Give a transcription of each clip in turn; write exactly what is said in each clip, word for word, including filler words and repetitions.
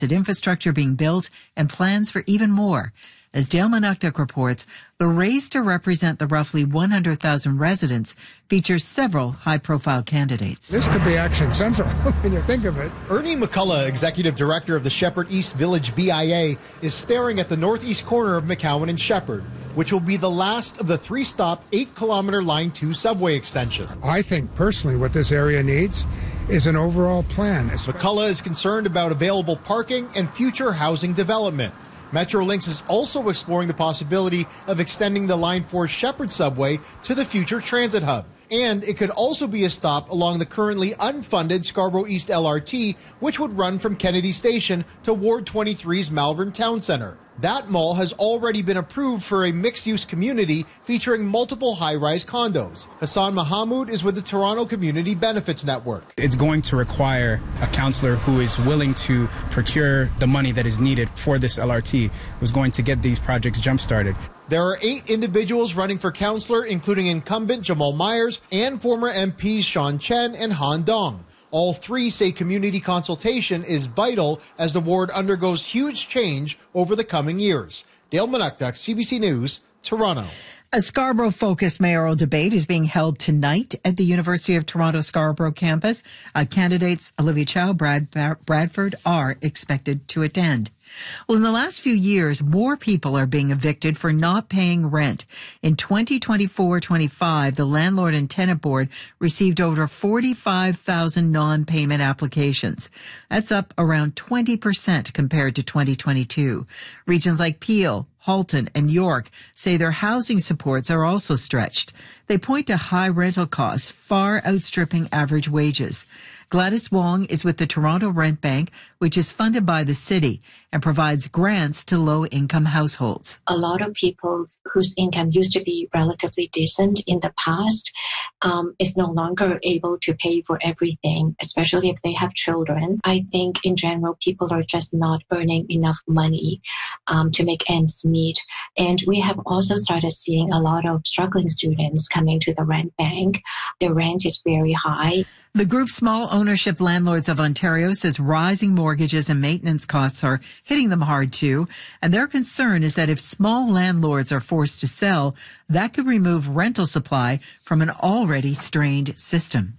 infrastructure being built and plans for even more. As Dale Manuktuk reports, the race to represent the roughly one hundred thousand residents features several high-profile candidates. This could be Action Central when you think of it. Ernie McCullough, executive director of the Shepherd East Village B I A, is staring at the northeast corner of McCowan and Shepherd, which will be the last of the three-stop, eight-kilometer Line two subway extension. I think personally what this area needs is an overall plan. McCullough is concerned about available parking and future housing development. Metrolinx is also exploring the possibility of extending the Line four Shepherd subway to the future transit hub. And it could also be a stop along the currently unfunded Scarborough East L R T, which would run from Kennedy Station to Ward twenty-three's Malvern Town Centre. That mall has already been approved for a mixed-use community featuring multiple high-rise condos. Hassan Mahamud is with the Toronto Community Benefits Network. It's going to require a councillor who is willing to procure the money that is needed for this L R T, who's going to get these projects jump-started. There are eight individuals running for councillor, including incumbent Jamal Myers and former M Ps Sean Chen and Han Dong. All three say community consultation is vital as the ward undergoes huge change over the coming years. Dale Manuktuk, C B C News, Toronto. A Scarborough-focused mayoral debate is being held tonight at the University of Toronto Scarborough campus. Uh, candidates Olivia Chow, Brad Bradford are expected to attend. Well, in the last few years, more people are being evicted for not paying rent. In twenty twenty-four twenty-five, the Landlord and Tenant Board received over forty-five thousand non-payment applications. That's up around twenty percent compared to twenty twenty-two. Regions like Peel, Halton, and York say their housing supports are also stretched. They point to high rental costs, far outstripping average wages. Gladys Wong is with the Toronto Rent Bank, which is funded by the city and provides grants to low-income households. A lot of people whose income used to be relatively decent in the past um, is no longer able to pay for everything, especially if they have children. I think in general, people are just not earning enough money um, to make ends meet. And we have also started seeing a lot of struggling students coming to the Rent Bank. The rent is very high. The group Small Ownership Landlords of Ontario says rising mortgages and maintenance costs are hitting them hard too. And their concern is that if small landlords are forced to sell, that could remove rental supply from an already strained system.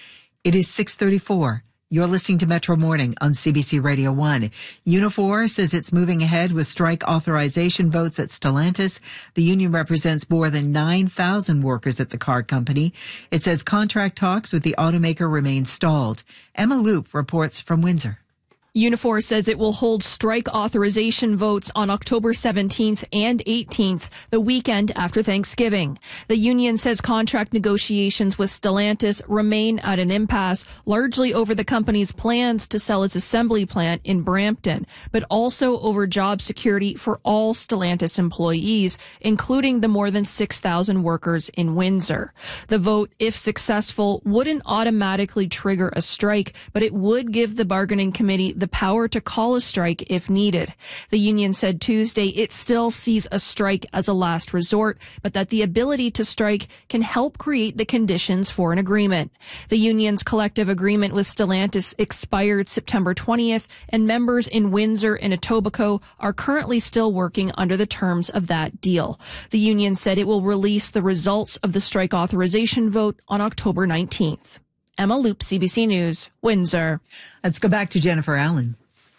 It is six thirty-four. You're listening to Metro Morning on C B C Radio one. Unifor says it's moving ahead with strike authorization votes at Stellantis. The union represents more than nine thousand workers at the car company. It says contract talks with the automaker remain stalled. Emma Loop reports from Windsor. Unifor says it will hold strike authorization votes on October seventeenth and eighteenth, the weekend after Thanksgiving. The union says contract negotiations with Stellantis remain at an impasse, largely over the company's plans to sell its assembly plant in Brampton, but also over job security for all Stellantis employees, including the more than six thousand workers in Windsor. The vote, if successful, wouldn't automatically trigger a strike, but it would give the bargaining committee the the power to call a strike if needed. The union said Tuesday it still sees a strike as a last resort, but that the ability to strike can help create the conditions for an agreement. The union's collective agreement with Stellantis expired September twentieth, and members in Windsor and Etobicoke are currently still working under the terms of that deal. The union said it will release the results of the strike authorization vote on October nineteenth. Emma Loop, C B C News, Windsor. Let's go back to Jennifer Allen.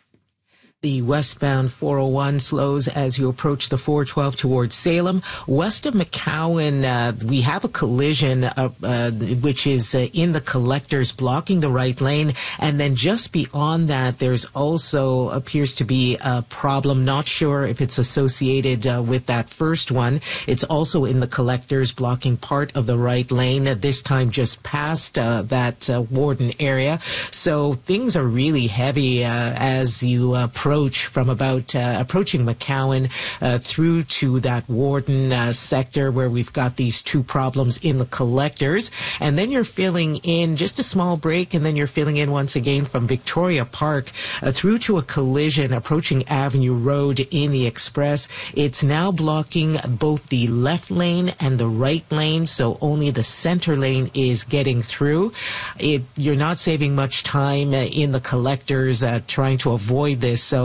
The westbound four oh one slows as you approach the four twelve towards Salem. West of McCowan, uh, we have a collision, uh, uh, which is uh, in the collectors blocking the right lane. And then just beyond that, there's also appears to be a problem. Not sure if it's associated uh, with that first one. It's also in the collectors blocking part of the right lane, uh, this time just past uh, that uh, Warden area. So things are really heavy uh, as you approach approach from about uh, approaching McCowan uh, through to that Warden uh, sector where we've got these two problems in the collectors. And then you're filling in just a small break, and then you're filling in once again from Victoria Park uh, through to a collision approaching Avenue Road in the Express. It's now blocking both the left lane and the right lane, so only the center lane is getting through. It, you're not saving much time uh, in the collectors uh, trying to avoid this. So